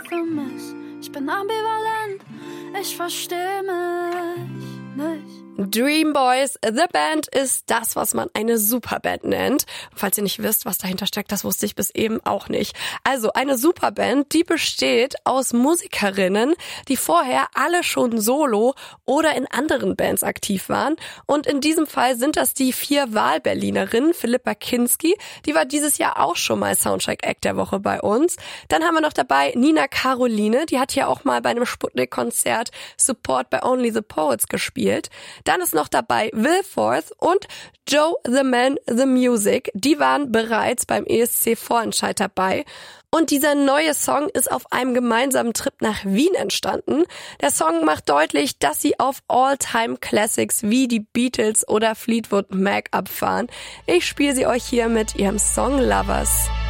Kompromiss. Ich bin ambivalent, ich verstehe mich nicht. Dream Boys, The Band, ist das, was man eine Superband nennt. Falls ihr nicht wisst, was dahinter steckt, das wusste ich bis eben auch nicht. Also eine Superband, die besteht aus Musikerinnen, die vorher alle schon solo oder in anderen Bands aktiv waren. Und in diesem Fall sind das die 4 Wahlberlinerinnen. Philippa Kinski, die war dieses Jahr auch schon mal Soundtrack-Act der Woche bei uns. Dann haben wir noch dabei Nina Caroline, die hat hier auch mal bei einem Sputnik-Konzert Support bei Only the Poets gespielt. Dann ist noch dabei Will Forth und Joe the Man the Music. Die waren bereits beim ESC-Vorentscheid dabei. Und dieser neue Song ist auf einem gemeinsamen Trip nach Wien entstanden. Der Song macht deutlich, dass sie auf All-Time-Classics wie die Beatles oder Fleetwood Mac abfahren. Ich spiele sie euch hier mit ihrem Song Lovers.